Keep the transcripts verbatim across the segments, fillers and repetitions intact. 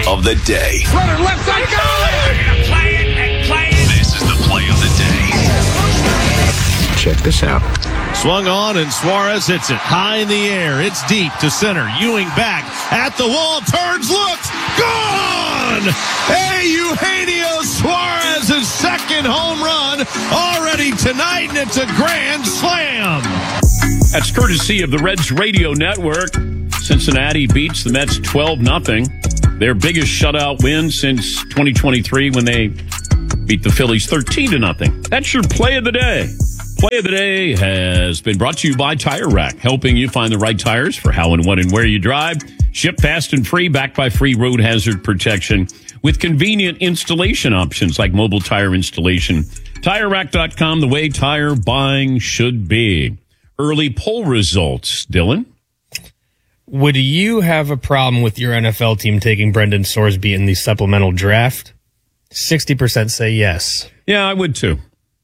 of the day. Runner left side, go! Play it and play it. This is the play of the day. Check this out. Swung on, and Suarez hits it high in the air. It's deep to center. Ewing back at the wall, turns, looks, gone! Hey, Eugenio Suarez's second home run already tonight, and it's a grand slam. That's courtesy of the Reds Radio Network. Cincinnati beats the Mets twelve nothing. Their biggest shutout win since twenty twenty-three when they beat the Phillies thirteen to nothing. That's your play of the day. Play of the day has been brought to you by Tire Rack, helping you find the right tires for how and when and where you drive. Ship fast and free, backed by free road hazard protection with convenient installation options like mobile tire installation. Tire Rack dot com, the way tire buying should be. Early poll results, Dylan. Would you have a problem with your N F L team taking Brendan Sorsby in the supplemental draft? sixty percent say yes. Yeah, I would too.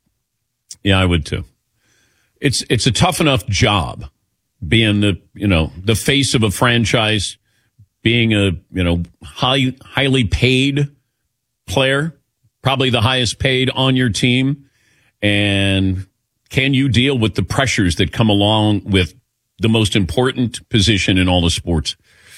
Yeah, I would too. It's it's a tough enough job being the, you know, the face of a franchise, being a, you know, high, highly paid player, probably the highest paid on your team. And can you deal with the pressures that come along with the most important position in all the sports?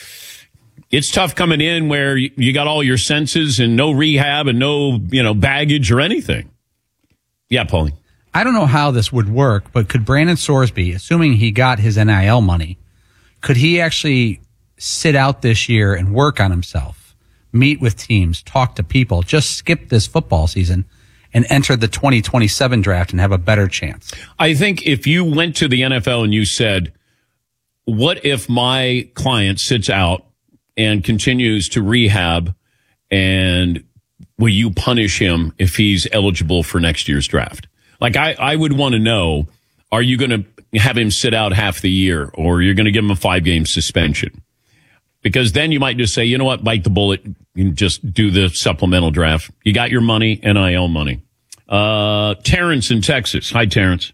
It's tough coming in where you got all your senses and no rehab and no, you know, baggage or anything. Yeah, Paulie. I don't know how this would work, but could Brandon Sorsby, assuming he got his N I L money, could he actually sit out this year and work on himself, meet with teams, talk to people, just skip this football season and enter the twenty twenty-seven draft and have a better chance? I think if you went to the N F L and you said, what if my client sits out and continues to rehab, and will you punish him if he's eligible for next year's draft? Like, I, I would want to know, are you going to have him sit out half the year, or you're going to give him a five-game suspension? Because then you might just say, you know what, bite the bullet and just do the supplemental draft. You got your money, N I L money. Uh, Terrence in Texas. Hi, Terrence.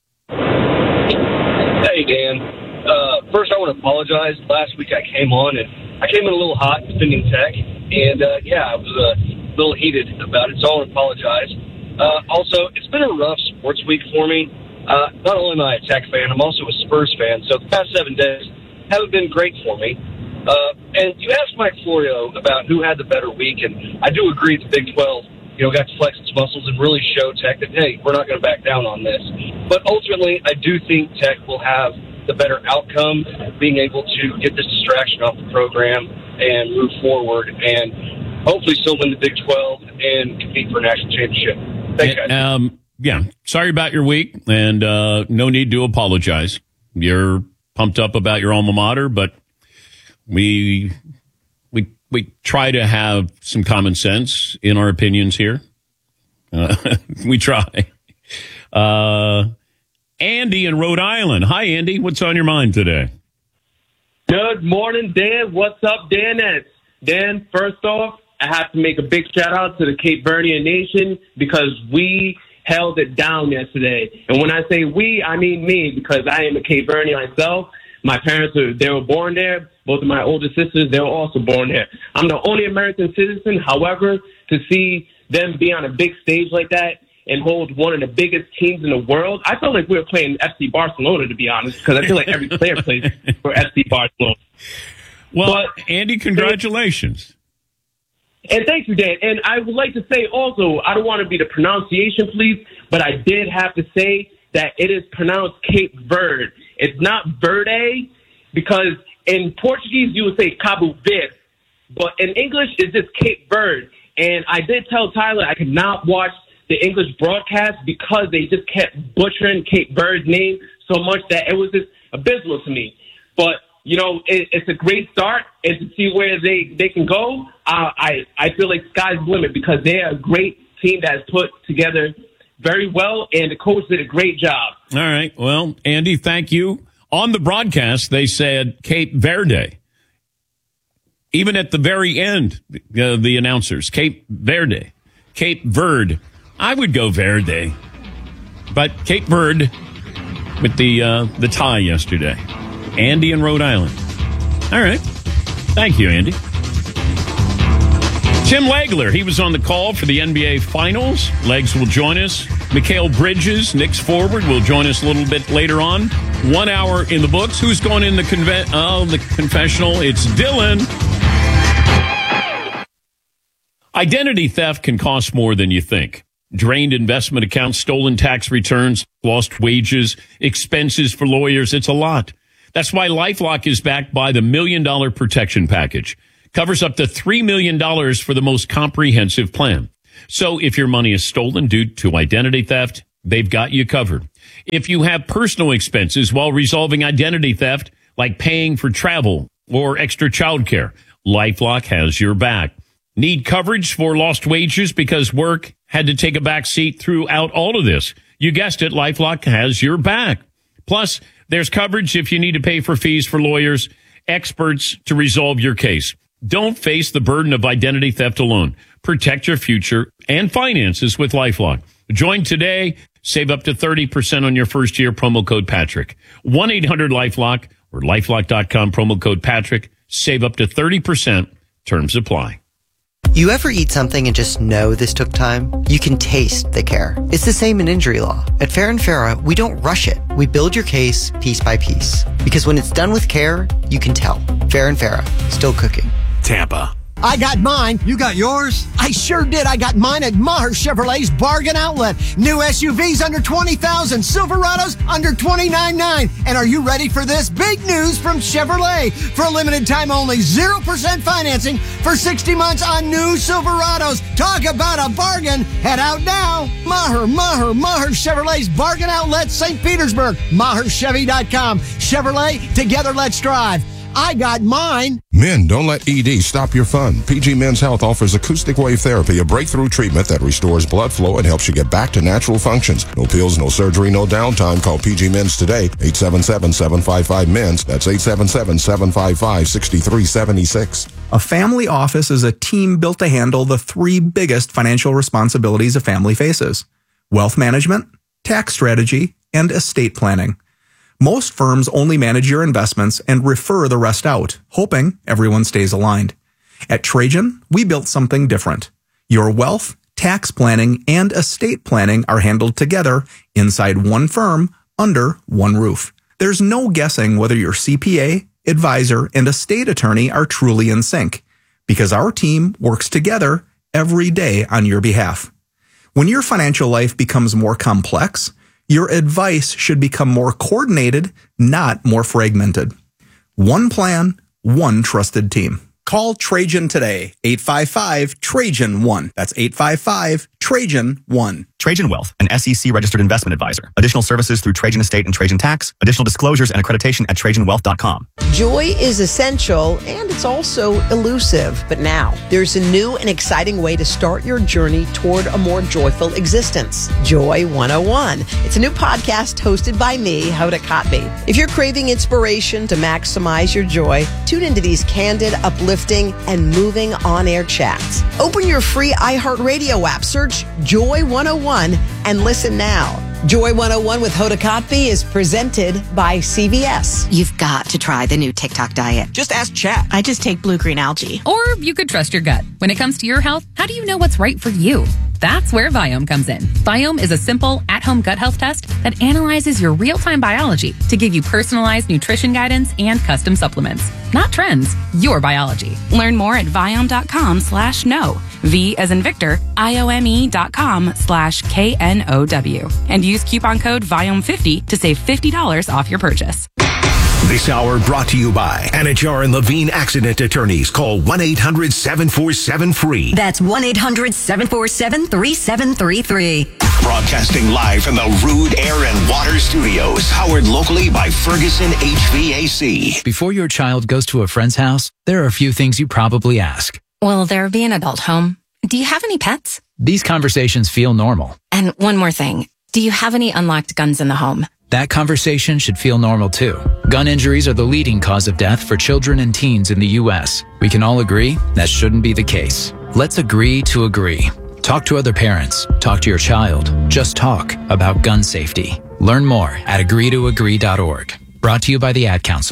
Hey, Dan. Uh, first, I want to apologize. Last week I came on, and I came in a little hot defending Tech. And, uh, yeah, I was a little heated about it, so I want to apologize. Uh, also, it's been a rough sports week for me. Uh, not only am I a Tech fan, I'm also a Spurs fan. So the past seven days haven't been great for me. Uh, and you asked Mike Florio about who had the better week, and I do agree the Big twelve, you know, got to flex its muscles and really show Tech that, hey, we're not going to back down on this. But ultimately, I do think Tech will have the better outcome, being able to get this distraction off the program and move forward and hopefully still win the Big twelve and compete for a national championship. Thanks, guys. Um, yeah, sorry about your week, and uh, no need to apologize. You're pumped up about your alma mater, but we we we try to have some common sense in our opinions here. Uh, we try. Uh, Andy in Rhode Island. Hi, Andy. What's on your mind today? Good morning, Dan. What's up, Dan? Dan, first off, I have to make a big shout out to the Cape Verdean Nation because we held it down yesterday. And when I say we, I mean me, because I am a Cape Verdean myself. My parents, were, they were born there. Both of my older sisters, they were also born there. I'm the only American citizen. However, to see them be on a big stage like that and hold one of the biggest teams in the world, I felt like we were playing F C Barcelona, to be honest, because I feel like every player plays for F C Barcelona. Well, but, Andy, congratulations. And thank you, Dan. And I would like to say also, I don't want to be the pronunciation police, but I did have to say that it is pronounced Cape Verde. It's not Verde, because in Portuguese you would say Cabo Verde, but in English it's just Cape Verde. And I did tell Tyler I could not watch the English broadcast because they just kept butchering Cape Verde's name so much that it was just abysmal to me. But you know, it, it's a great start, and to see where they, they can go, uh, I, I feel like sky's the limit because they're a great team that's put together very well, and the coach did a great job. All right. Well, Andy, thank you. On the broadcast, they said Cape Verde. Even at the very end, uh, the announcers, Cape Verde, Cape Verde. I would go Verde, but Cape Verde with the uh, the tie yesterday. Andy in Rhode Island. All right. Thank you, Andy. Tim Legler, he was on the call for the N B A Finals. Legs will join us. Mikal Bridges, Knicks forward, will join us a little bit later on. One hour in the books. Who's going in the conve- oh, the confessional? It's Dylan. Identity theft can cost more than you think. Drained investment accounts, stolen tax returns, lost wages, expenses for lawyers. It's a lot. That's why LifeLock is backed by the Million Dollar Protection Package. Covers up to three million dollars for the most comprehensive plan. So if your money is stolen due to identity theft, they've got you covered. If you have personal expenses while resolving identity theft, like paying for travel or extra childcare, LifeLock has your back. Need coverage for lost wages because work had to take a back seat throughout all of this? You guessed it, LifeLock has your back. Plus, there's coverage if you need to pay for fees for lawyers, experts to resolve your case. Don't face the burden of identity theft alone. Protect your future and finances with LifeLock. Join today. Save up to thirty percent on your first year. Promo code Patrick. one eight hundred LifeLock or lifelock dot com. Promo code Patrick. Save up to thirty percent. Terms apply. You ever eat something and just know this took time? You can taste the care. It's the same in injury law. At Fair and Farah, we don't rush it. We build your case piece by piece. Because when it's done with care, you can tell. Fair and Farah, still cooking. Tampa. I got mine. You got yours? I sure did. I got mine at Maher Chevrolet's Bargain Outlet. New S U Vs under twenty thousand, Silverados under twenty-nine nine. And are you ready for this? Big news from Chevrolet. For a limited time only, zero percent financing for sixty months on new Silverados. Talk about a bargain. Head out now. Maher, Maher, Maher Chevrolet's Bargain Outlet, Saint Petersburg. Maher Chevy dot com. Chevrolet, together let's drive. I got mine. Men, don't let E D stop your fun. P G Men's Health offers acoustic wave therapy, a breakthrough treatment that restores blood flow and helps you get back to natural functions. No pills, no surgery, no downtime. Call P G Men's today, eight seven seven, seven five five, M E N S. That's eight seven seven, seven five five, six three seven six. A family office is a team built to handle the three biggest financial responsibilities a family faces: wealth management, tax strategy, and estate planning. Most firms only manage your investments and refer the rest out, hoping everyone stays aligned. At Trajan, we built something different. Your wealth, tax planning, and estate planning are handled together inside one firm under one roof. There's no guessing whether your C P A, advisor, and estate attorney are truly in sync, because our team works together every day on your behalf. When your financial life becomes more complex, your advice should become more coordinated, not more fragmented. One plan, one trusted team. Call Trajan today, eight five five, Trajan one. That's eight five five, Trajan one. Trajan Wealth, an S E C-registered investment advisor. Additional services through Trajan Estate and Trajan Tax. Additional disclosures and accreditation at trajan wealth dot com. Joy is essential, and it's also elusive. But now, there's a new and exciting way to start your journey toward a more joyful existence. Joy one oh one. It's a new podcast hosted by me, Hoda Kotb. If you're craving inspiration to maximize your joy, tune into these candid, uplifting, and moving on-air chats. Open your free iHeartRadio app, search Joy one oh one, and listen now. Joy one oh one with Hoda Kotb is presented by C V S. You've got to try the new TikTok diet. Just ask Chat. I just take blue-green algae. Or you could trust your gut. When it comes to your health, how do you know what's right for you? That's where Viome comes in. Viome is a simple, at-home gut health test that analyzes your real-time biology to give you personalized nutrition guidance and custom supplements. Not trends, your biology. Learn more at Viome.com slash no. V as in Victor, I-O-M-E dot com slash K N O W. And use coupon code Viome fifty to save fifty dollars off your purchase. This hour brought to you by Anajar and Levine Accident Attorneys. Call one eight hundred, seven four seven, F R E E. That's one eight hundred, seven four seven, three seven three three. Broadcasting live from the Rude Air and Water Studios. Powered locally by Ferguson H V A C. Before your child goes to a friend's house, there are a few things you probably ask. Will there be an adult home? Do you have any pets? These conversations feel normal. And one more thing. Do you have any unlocked guns in the home? That conversation should feel normal too. Gun injuries are the leading cause of death for children and teens in the U S. We can all agree that shouldn't be the case. Let's agree to agree. Talk to other parents. Talk to your child. Just talk about gun safety. Learn more at agree to agree dot org. Brought to you by the Ad Council.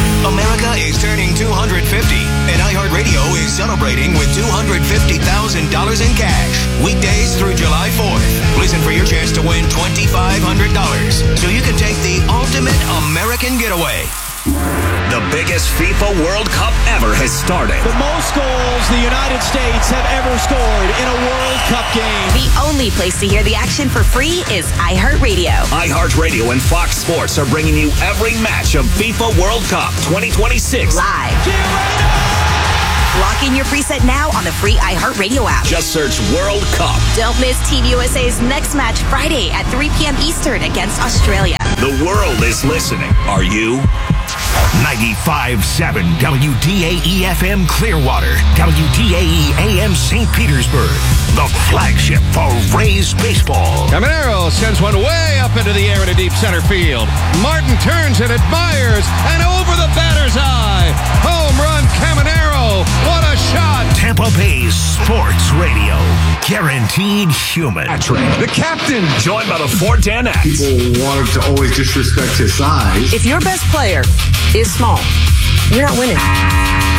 America is turning two hundred fifty, and iHeartRadio is celebrating with two hundred fifty thousand dollars in cash. Weekdays through July fourth. Listen for your chance to win twenty-five hundred dollars so you can take the ultimate American getaway. The biggest FIFA World Cup ever has started. The most goals the United States have ever scored in a World Cup game. The only place to hear the action for free is iHeartRadio. iHeartRadio and Fox Sports are bringing you every match of FIFA World Cup twenty twenty-six. Live. Lock in your preset now on the free iHeartRadio app. Just search World Cup. Don't miss Team U S A's next match Friday at three p.m. Eastern against Australia. The world is listening. Are you? ninety-five point seven W D A E F M Clearwater, W D A E A M Saint Petersburg, the flagship for Rays baseball. Caminero sends one way up into the air in a deep center field. Martin turns and admires, and over the batter's eye. Home run, Caminero. What a shot. Tampa Bay's Sports Radio. Guaranteed human. The captain. Joined by the four ten X. People wanted to always disrespect his size. If your best player is small, you're not winning.